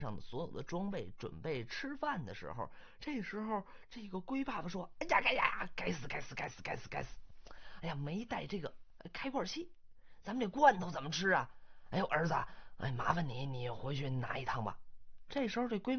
上的所有的装备，准备吃饭的时候，这时候这个龟爸爸说：“哎呀，哎呀，该死，该死，该死，该死，该死！哎呀，没带这个开罐器，咱们这罐头怎么吃啊？哎呦，儿子，哎，麻烦你回去拿一趟吧。”这时候这龟